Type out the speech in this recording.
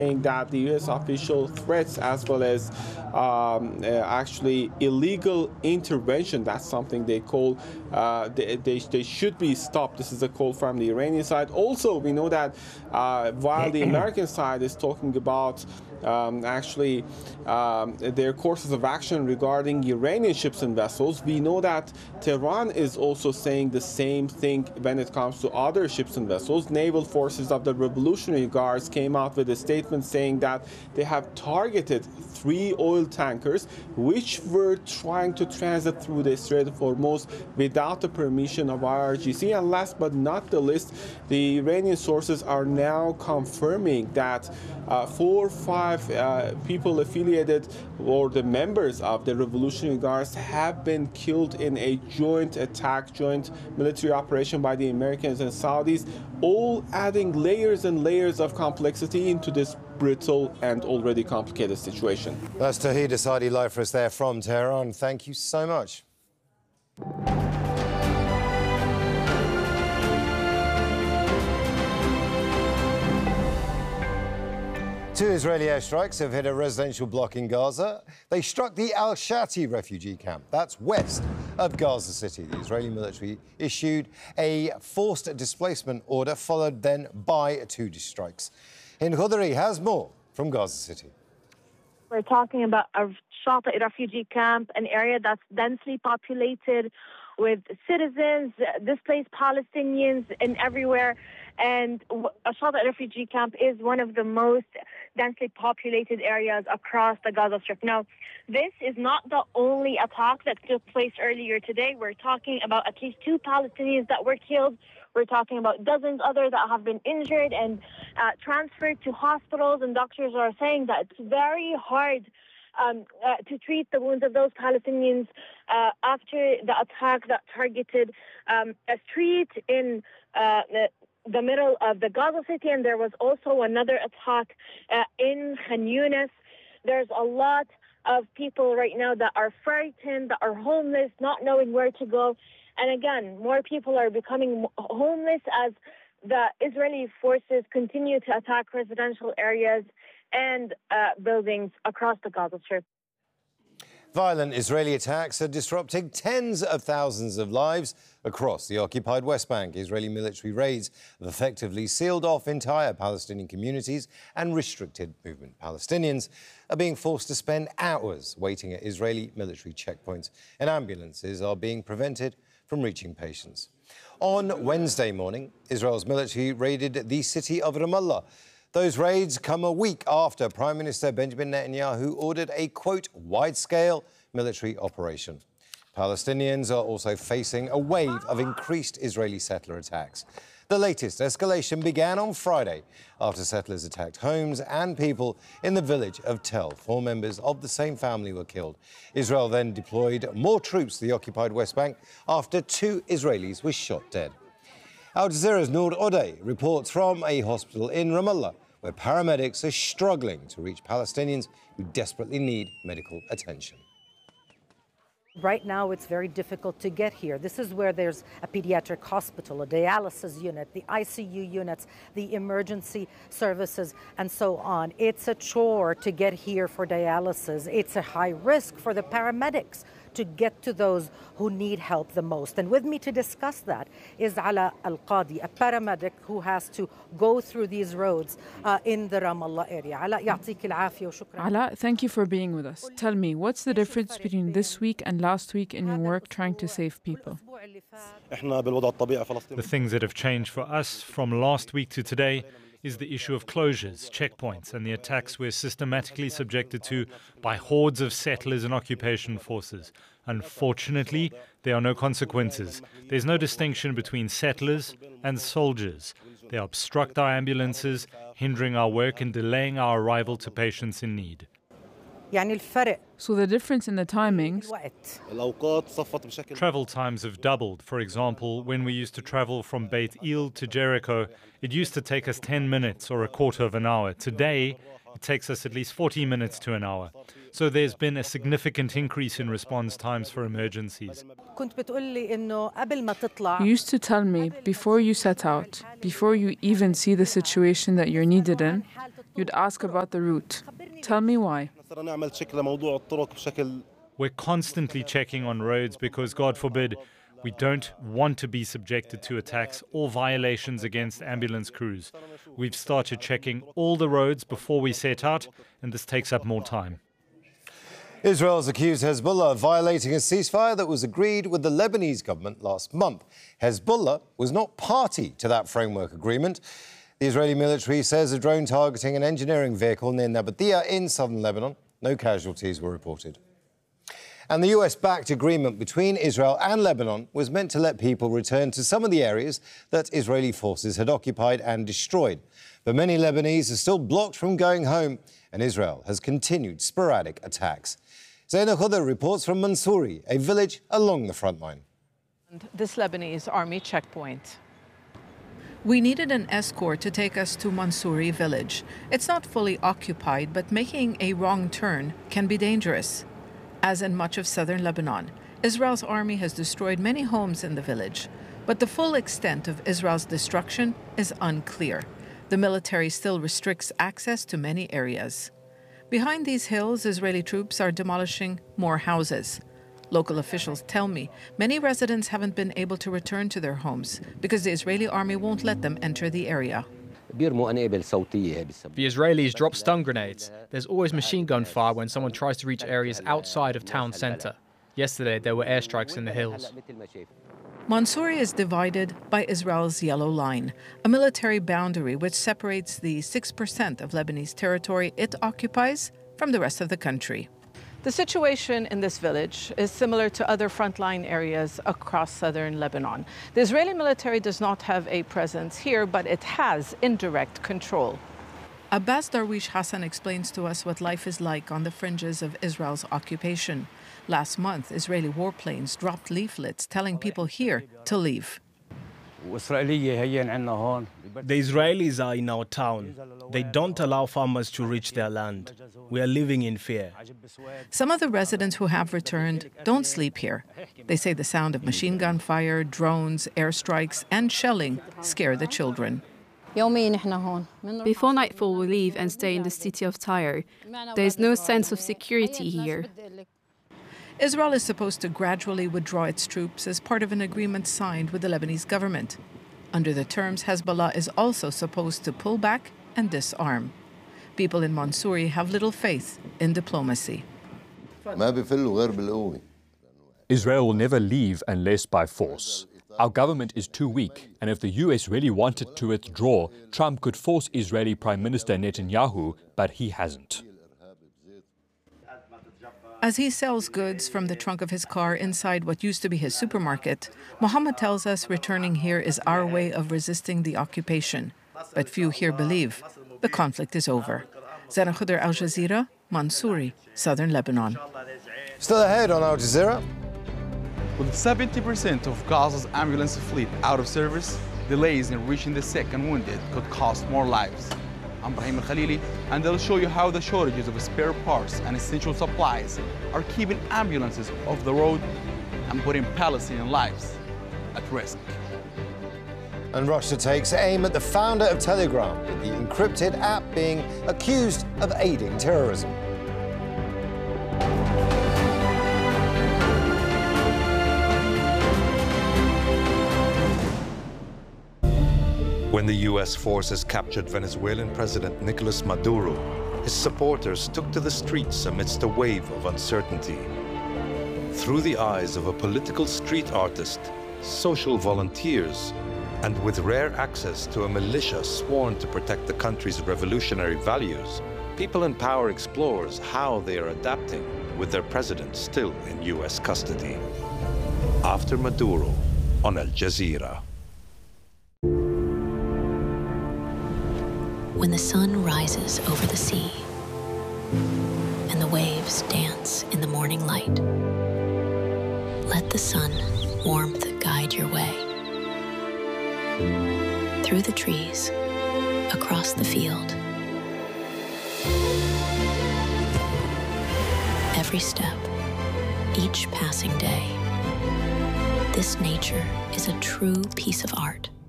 saying that the U.S. official threats as well as actually illegal intervention, that's something they call, they should be stopped. This is a call from the Iranian side. Also, we know that while the American side is talking about their courses of action regarding Iranian ships and vessels, we know that Tehran is also saying the same thing when it comes to other ships and vessels. Naval forces of the Revolutionary Guards came out with a statement saying that they have targeted 3 oil tankers which were trying to transit through the Strait of Hormuz without the permission of IRGC. And last but not the least, the Iranian sources are now confirming that 4 or 5 people affiliated or the members of the Revolutionary Guards have been killed in a joint attack, joint military operation by the Americans and Saudis, all adding layers and layers of complexity into this brittle and already complicated situation. That's Tawhid Asadi live for us there from Tehran. Thank you so much. Two Israeli airstrikes have hit a residential block in Gaza. They struck the Al-Shati refugee camp. That's west of Gaza City. The Israeli military issued a forced displacement order, followed then by 2 strikes. Hind Khudri has more from Gaza City. We're talking about a Shati refugee camp, an area that's densely populated with citizens, displaced Palestinians in everywhere. And a Shati refugee camp is one of the most densely populated areas across the Gaza Strip. Now, this is not the only attack that took place earlier today. We're talking about at least 2 Palestinians that were killed. We're talking about dozens others that have been injured and transferred to hospitals. And doctors are saying that it's very hard to treat the wounds of those Palestinians after the attack that targeted a street in the middle of the Gaza City, and there was also another attack in Khan Yunis. There's a lot of people right now that are frightened, that are homeless, not knowing where to go. And again, more people are becoming homeless as the Israeli forces continue to attack residential areas and buildings across the Gaza Strip. Violent Israeli attacks are disrupting tens of thousands of lives across the occupied West Bank. Israeli military raids have effectively sealed off entire Palestinian communities and restricted movement. Palestinians are being forced to spend hours waiting at Israeli military checkpoints, and ambulances are being prevented from reaching patients. On Wednesday morning, Israel's military raided the city of Ramallah. Those raids come a week after Prime Minister Benjamin Netanyahu ordered a, quote, wide-scale military operation. Palestinians are also facing a wave of increased Israeli settler attacks. The latest escalation began on Friday after settlers attacked homes and people in the village of Tel. 4 members of the same family were killed. Israel then deployed more troops to the occupied West Bank after 2 Israelis were shot dead. Al Jazeera's Noor Odeh reports from a hospital in Ramallah, where paramedics are struggling to reach Palestinians who desperately need medical attention. Right now, it's very difficult to get here. This is where there's a pediatric hospital, a dialysis unit, the ICU units, the emergency services, and so on. It's a chore to get here for dialysis. It's a high risk for the paramedics to get to those who need help the most. And with me to discuss that is Ala Al-Qadi, a paramedic who has to go through these roads in the Ramallah area. Ala, يعطيك العافية وشكرا. Ala, thank you for being with us. Tell me, what's the difference between this week and last week in your work trying to save people? The things that have changed for us from last week to today is the issue of closures, checkpoints, and the attacks we're systematically subjected to by hordes of settlers and occupation forces. Unfortunately, there are no consequences. There's no distinction between settlers and soldiers. They obstruct our ambulances, hindering our work and delaying our arrival to patients in need. So the difference in the timings. Travel times have doubled. For example, when we used to travel from Beit El to Jericho, it used to take us 10 minutes or a quarter of an hour. Today, it takes us at least 40 minutes to an hour. So there's been a significant increase in response times for emergencies. You used to tell me before you set out, before you even see the situation that you're needed in, You'd ask about the route. Tell me why. We're constantly checking on roads because, God forbid, we don't want to be subjected to attacks or violations against ambulance crews. We've started checking all the roads before we set out, and this takes up more time. Israel's accused Hezbollah of violating a ceasefire that was agreed with the Lebanese government last month. Hezbollah was not party to that framework agreement. The Israeli military says a drone targeting an engineering vehicle near Nabatea in southern Lebanon. No casualties were reported. And the US-backed agreement between Israel and Lebanon was meant to let people return to some of the areas that Israeli forces had occupied and destroyed. But many Lebanese are still blocked from going home, and Israel has continued sporadic attacks. Zaina Khuda reports from Mansouri, a village along the front line. This Lebanese army checkpoint. We needed an escort to take us to Mansouri village. It's not fully occupied, but making a wrong turn can be dangerous. As in much of southern Lebanon, Israel's army has destroyed many homes in the village. But the full extent of Israel's destruction is unclear. The military still restricts access to many areas. Behind these hills, Israeli troops are demolishing more houses. Local officials tell me many residents haven't been able to return to their homes because the Israeli army won't let them enter the area. The Israelis drop stun grenades. There's always machine gun fire when someone tries to reach areas outside of town center. Yesterday, there were airstrikes in the hills. Mansouri is divided by Israel's Yellow Line, a military boundary which separates the 6% of Lebanese territory it occupies from the rest of the country. The situation in this village is similar to other frontline areas across southern Lebanon. The Israeli military does not have a presence here, but it has indirect control. Abbas Darwish Hassan explains to us what life is like on the fringes of Israel's occupation. Last month, Israeli warplanes dropped leaflets telling people here to leave. The Israelis are in our town. They don't allow farmers to reach their land. We are living in fear. Some of the residents who have returned don't sleep here. They say the sound of machine gun fire, drones, airstrikes, and shelling scare the children. Before nightfall, we leave and stay in the city of Tyre. There is no sense of security here. Israel is supposed to gradually withdraw its troops as part of an agreement signed with the Lebanese government. Under the terms, Hezbollah is also supposed to pull back and disarm. People in Mansouri have little faith in diplomacy. Israel will never leave unless by force. Our government is too weak, and if the US really wanted to withdraw, Trump could force Israeli Prime Minister Netanyahu, but he hasn't. As he sells goods from the trunk of his car inside what used to be his supermarket, Mohammed tells us returning here is our way of resisting the occupation. But few here believe the conflict is over. Zaina Khuda, Al Jazeera, Mansouri, southern Lebanon. Still ahead on Al Jazeera. With 70% of Gaza's ambulance fleet out of service, delays in reaching the sick and wounded could cost more lives. I'm Brahim Al-Khalili, and they'll show you how the shortages of spare parts and essential supplies are keeping ambulances off the road and putting Palestinian lives at risk. And Russia takes aim at the founder of Telegram, with the encrypted app being accused of aiding terrorism. When the US forces captured Venezuelan President Nicolas Maduro, his supporters took to the streets amidst a wave of uncertainty. Through the eyes of a political street artist, social volunteers, and with rare access to a militia sworn to protect the country's revolutionary values, People in Power explores how they are adapting with their president still in US custody. After Maduro on Al Jazeera. When the sun rises over the sea and the waves dance in the morning light, let the sun warmth guide your way. Through the trees, across the field. Every step, each passing day. This nature is a true piece of art.